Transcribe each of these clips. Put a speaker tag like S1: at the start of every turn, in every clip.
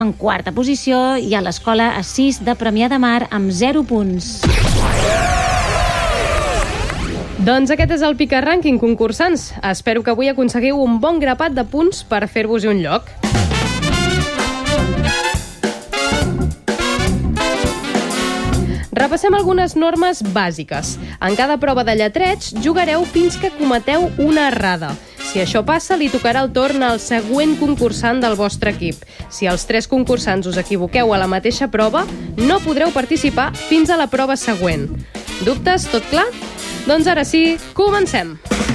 S1: En quarta posició hi ha l'Escola Assís de Premià de Mar amb 0 punts.
S2: Doncs aquest és el Pica Rànquing, concursants. Espero que avui aconseguiu un bon grapat de punts per fer-vos-hi un lloc. Repassem algunes normes bàsiques. En cada prova de lletreig jugareu fins que cometeu una errada. Si això passa, li tocarà el torn al següent concursant del vostre equip. Si els 3 concursants us equivoqueu a la mateixa prova, no podreu participar fins a la prova següent. Dubtes? Tot clar? Doncs ara sí, comencem!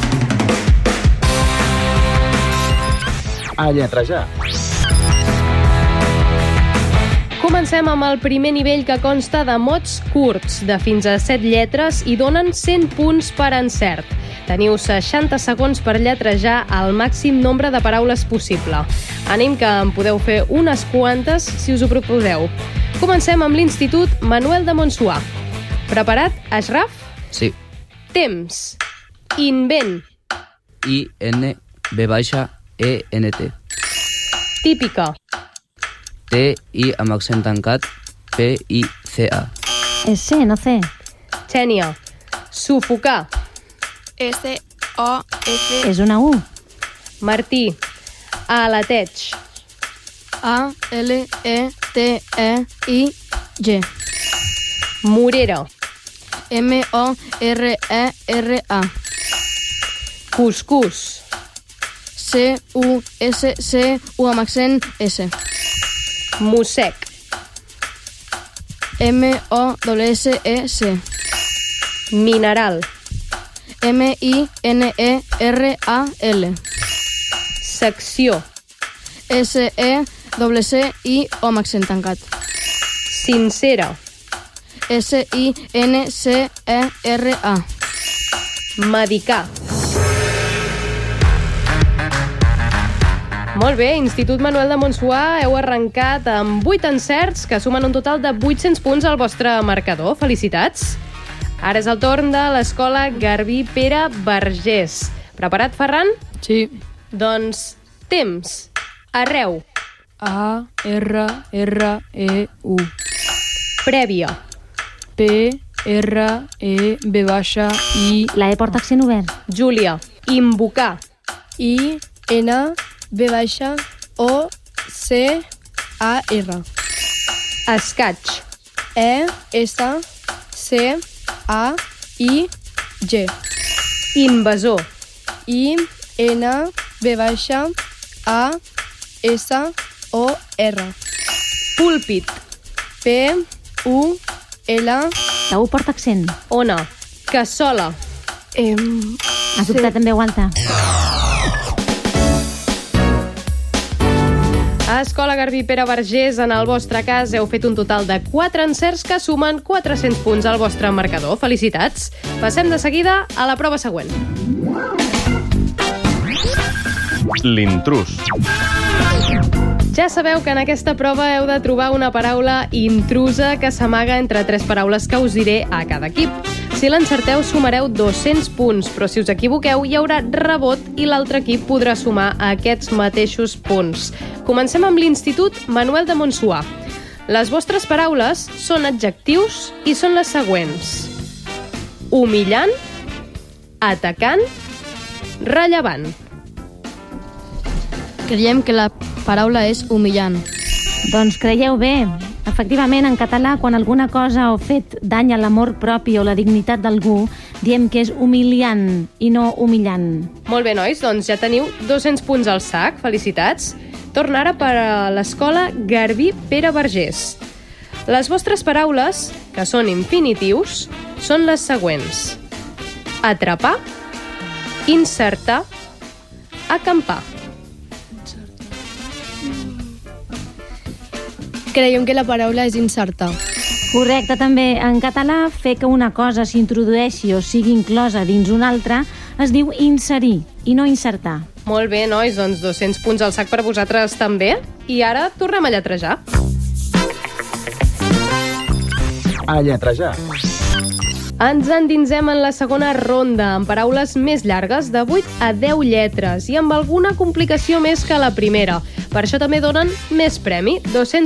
S3: A lletrejar.
S2: Comencem amb el primer nivell, que consta de mots curts, de fins a 7 lletres, i donen 100 punts per encert. Teniu 60 segons per lletrejar el màxim nombre de paraules possible. Ànim, que en podeu fer unes quantes si us ho proposeu. Comencem amb l'Institut Manuel de Montsuà. Preparat, Ashraf?
S4: Sí.
S2: Temps. Invent.
S4: I-N-V-E-N-T.
S2: Típica.
S4: T-I amb accent tancat. P-I-C-A.
S1: És C, no C.
S2: Xènia. Sufocar.
S5: S-O-F.
S1: És una U.
S2: Martí. Aleteig.
S5: A-L-E-T-E-I-G.
S2: Morera.
S5: M-O-R-E-R-A.
S2: Cuscús.
S5: C-U-S-C-U amb accent S.
S2: Mossec.
S5: M-O-S-E-C.
S2: Mineral.
S5: M-I-N-E-R-A-L.
S2: Secció.
S5: S-E-C-C-I-O amb accent tancat.
S2: Sincera.
S5: S-I-N-C-E-R-A.
S2: Medicar. Molt bé, Institut Manuel de Montsuà, heu arrencat amb 8 encerts, que sumen un total de 800 punts al vostre marcador. Felicitats! Ara és el torn de l'Escola Garbí Pere Vergés. Preparat, Ferran?
S5: Sí.
S2: Doncs, temps. Arreu.
S5: A-R-R-E-U.
S2: Prèvia.
S5: P-R-E-V-I.
S1: La E porta accent obert.
S2: Júlia. Invocar.
S5: I-N-V-O-C-A-R.
S2: Escaig.
S5: E-S-C-A-I-G.
S2: Invasor.
S5: I-N-V-A-S-O-R.
S2: Púlpit.
S5: P-U-L.
S1: La U porta accent.
S2: Ona. Cassola.
S1: Has optat en veu alta.
S2: A Escola Garbí Pere Vergés, en el vostre cas, heu fet un total de 4 encerts que sumen 400 punts al vostre marcador. Felicitats! Passem de seguida a la prova següent.
S3: L'intrús.
S2: Ja sabeu que en aquesta prova heu de trobar una paraula intrusa que s'amaga entre 3 paraules que us diré a cada equip. Si l'encerteu, sumareu 200 punts, però si us equivoqueu, hi haurà rebot i l'altre equip podrà sumar aquests mateixos punts. Comencem amb l'Institut Manuel de Montsuà. Les vostres paraules són adjectius i són les següents: humillant, atacant, rellevant.
S5: Creiem que la paraula és humillant.
S1: Doncs creieu bé. Efectivament, en català, quan alguna cosa o fet danya l'amor propi o la dignitat d'algú, diem que és humiliant i no humillant.
S2: Molt bé, nois, doncs ja teniu 200 punts al sac. Felicitats. Torna ara per a l'Escola Garbí Pere Vergés. Les vostres paraules, que són infinitius, són les següents: atrapar, insertar, acampar.
S5: Creiem que la paraula és insertar.
S1: Correcte, també. En català, fer que una cosa s'introdueixi o sigui inclosa dins una altra es diu inserir i no insertar.
S2: Molt bé, nois, doncs 200 punts al sac per vosaltres també. I ara tornem a lletrejar.
S3: A lletrejar.
S2: Ens endinsem en la segona ronda, amb paraules més llargues, de 8 a 10 lletres, i amb alguna complicació més que la primera. Per això també donen més premi, 200